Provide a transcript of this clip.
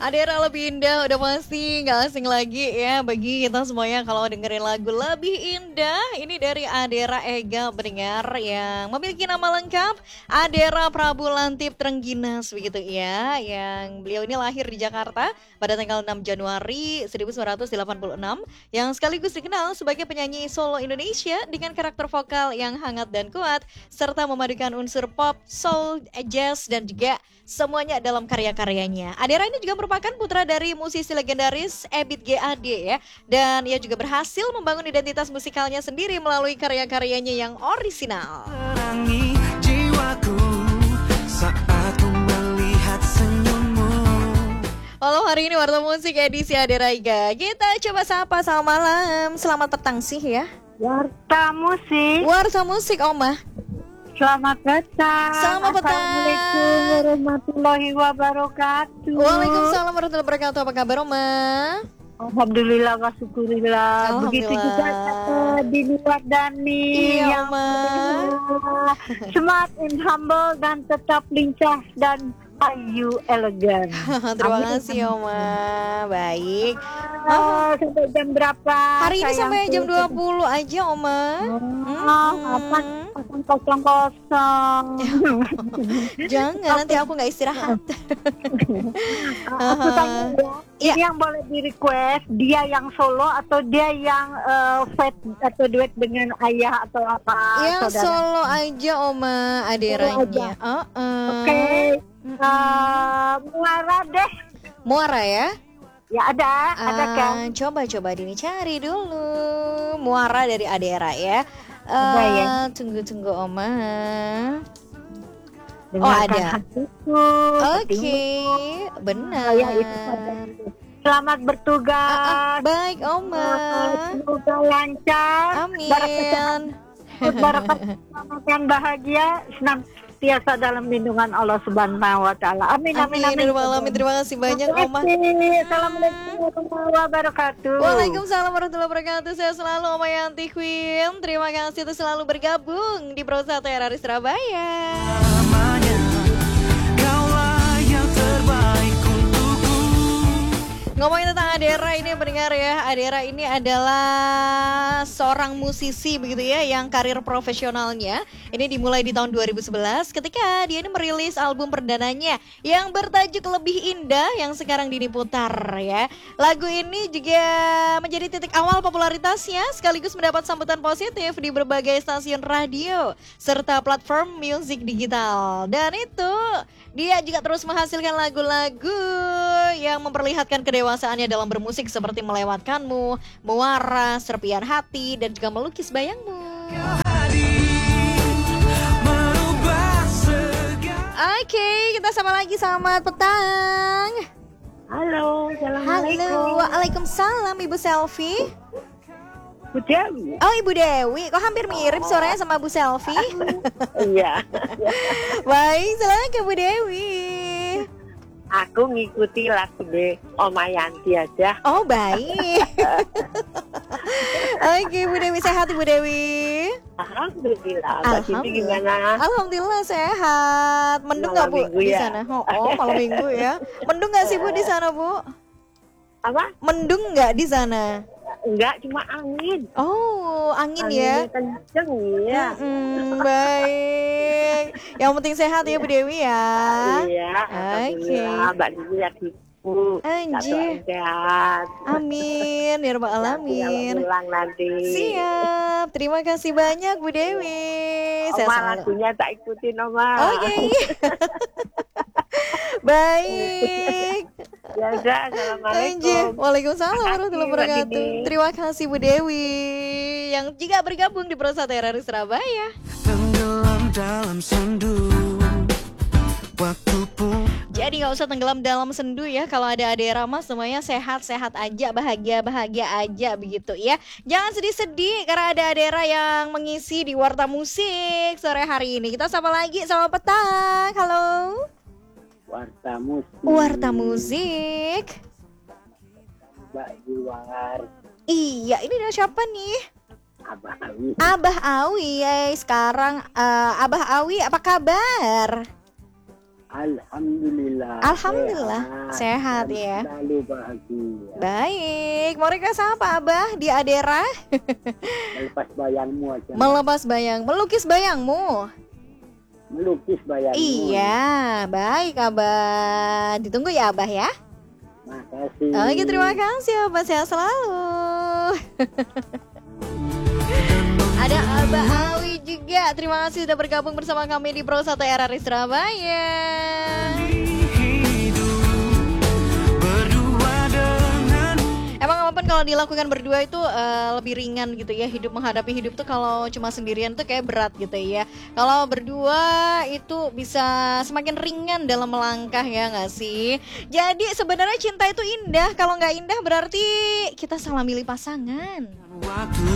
Adera lebih indah udah pasti nggak asing lagi ya bagi kita semuanya kalau dengerin lagu lebih indah. Ini dari Adera Ega pendengar yang memiliki nama lengkap Adera Prabu Lantip Trengginas begitu ya. Yang beliau ini lahir di Jakarta pada tanggal 6 Januari 1986 yang sekaligus dikenal sebagai penyanyi solo Indonesia dengan karakter vokal yang hangat dan kuat serta memadukan unsur pop, soul, jazz dan juga semuanya dalam karya-karyanya. Adera ini juga merupakan putra dari musisi legendaris Ebit GAD ya. Dan ia juga berhasil membangun identitas musikalnya sendiri melalui karya-karyanya yang orisinal. Terangi jiwaku saat ku melihat senyummu. Malam hari ini Warta Musik edisi Adera Ega. Kita coba sapa selamat malam. Selamat petang sih ya. Warta Musik. Warta Musik Oma. Selamat datang. Selamat petang. Assalamualaikum warahmatullahi wabarakatuh. Waalaikumsalam warahmatullahi wabarakatuh. Apa kabar Oma? Alhamdulillah wa syukurillah. Begitu juga di luar Dani. Iya yang Oma. Smart and humble dan tetap lincah dan ayu elegan. Terima kasih Oma. Baik. Sampai jam berapa? Hari ini sampai jam 20 aja Oma. Kosong. Jangan nanti aku nggak istirahat. Aku tanya ya, ini yang boleh di request dia yang solo atau dia yang fet atau duet dengan ayah atau apa? Yang saudara? solo aja Oma Aderanya. Oke. Muara deh. Muara ya? Ya ada kan? Coba Dini cari dulu. Muara dari Adera ya. Ya. Tunggu Oma. Dengarkan ada. hatiku. Oke, benar. Ya, itu saja. Selamat bertugas. Baik Oma. Semoga lancar. Amin. Barakat keselamatan bahagia senantiasa dalam lindungan Allah Subhanahu wa taala. Amin. Terima kasih banyak Oma. Assalamualaikum warahmatullahi wabarakatuh. Waalaikumsalam warahmatullahi wabarakatuh. Saya selalu Oma Yanti Queen. Terima kasih telah selalu bergabung di Pro 1 RRI Surabaya. Selamanya kaulah yang terbaik untukku. Ngomongin tentang Adera ini pendengar ya. Adera ini adalah seorang musisi begitu ya yang karir profesionalnya ini dimulai di tahun 2011 ketika dia ini merilis album perdananya yang bertajuk Lebih Indah yang sekarang diputar ya. Lagu ini juga menjadi titik awal popularitasnya sekaligus mendapat sambutan positif di berbagai stasiun radio serta platform musik digital. Dan itu dia juga terus menghasilkan lagu-lagu yang memperlihatkan kedewasaannya dalam bermusik seperti Melewatkanmu, Muara, Serpian Hati, dan juga Melukis Bayangmu. Oke, kita sama lagi. Selamat petang. Halo, assalamualaikum. Halo, waalaikumsalam Ibu Selfie. Bu Dewi. Oh Ibu Dewi, kok hampir mirip suaranya sama Bu Selfie? Iya. Baik, silakan Bu Dewi. Aku ngikuti lagu deh Oma Yanti aja. Oh baik. Oke Bu Dewi, sehat Ibu Dewi? Alhamdulillah. Mbak Siti gimana? Alhamdulillah sehat. Mendung nggak Bu di sana? Oh malam minggu ya. Mendung nggak sih Bu di sana Bu? Apa? Mendung nggak di sana? Enggak, cuma angin. Oh angin ya? Kenceng ya. Baik. Yang penting sehat ya Bu Dewi ya. Iya. Alhamdulillah. Mbak Siti lagi Anjir. sehat. Amin ya rabbal alamin. Pulang nanti. Siap. Terima kasih banyak Bu Dewi. Oma lagunya tak ikutin Oma. Oke. Baik. Ya udah, assalamualaikum. Waalaikumsalam warahmatullahi wabarakatuh. Terima kasih Bu Dewi yang juga bergabung di Pro 1 RRI Surabaya. Tenggelam dalam sendu. Waktu pun Jadi nggak usah tenggelam dalam sendu ya. Kalau ada Adera mas semuanya sehat-sehat aja, bahagia-bahagia aja begitu ya. Jangan sedih-sedih karena ada Adera yang mengisi di Warta Musik sore hari ini. Kita sapa lagi, selamat petang. Halo. Warta Musik. Warta Musik. Mbak Juwar. Iya, ini dari siapa nih? Abah Awi. Abah Awi ya. Sekarang Abah Awi apa kabar? Alhamdulillah. Sehat Dan ya. Selalu bahagia. Baik, mau request apa Abah di Adera? Melepas bayangmu aja. Melepas bayang, melukis bayangmu. Melukis bayangmu. Iya, baik Abah. Ditunggu ya Abah ya. Makasih. Oke, terima kasih Abah, sehat selalu. Ada Abah Awi juga. Terima kasih sudah bergabung bersama kami di Pro 1 RRI Surabaya. Berdua dengan Emang apapun kalau dilakukan berdua itu lebih ringan gitu ya. Hidup, menghadapi hidup tuh kalau cuma sendirian tuh kayak berat gitu ya. Kalau berdua itu bisa semakin ringan dalam melangkah, ya nggak sih? Jadi sebenarnya cinta itu indah. Kalau nggak indah berarti kita salah milih pasangan. waktu